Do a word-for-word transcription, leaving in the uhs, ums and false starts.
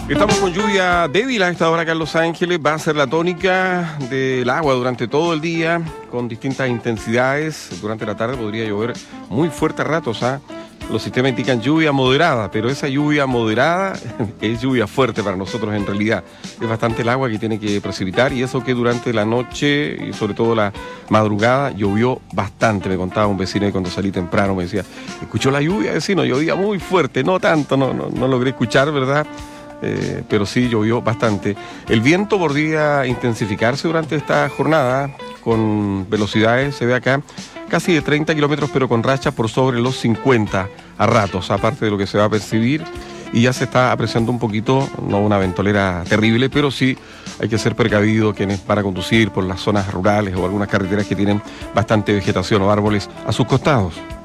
Estamos con lluvia débil a esta hora acá en Los Ángeles. Va a ser la tónica del agua durante todo el día, con distintas intensidades. Durante la tarde podría llover muy fuerte a ratos, ¿ah? Los sistemas indican lluvia moderada, pero esa lluvia moderada es lluvia fuerte para nosotros en realidad. Es bastante el agua que tiene que precipitar, y eso que durante la noche y sobre todo la madrugada llovió bastante. Me contaba un vecino y cuando salí temprano me decía, ¿escuchó la lluvia, vecino? Llovía muy fuerte, no tanto, no, no, no logré escuchar, ¿verdad? Eh, pero sí llovió bastante. El viento podría intensificarse durante esta jornada con velocidades, se ve acá, casi de treinta kilómetros, pero con rachas por sobre los cincuenta a ratos, aparte de lo que se va a percibir, y ya se está apreciando un poquito, no una ventolera terrible, pero sí hay que ser precavido quienes van a conducir por las zonas rurales o algunas carreteras que tienen bastante vegetación o árboles a sus costados.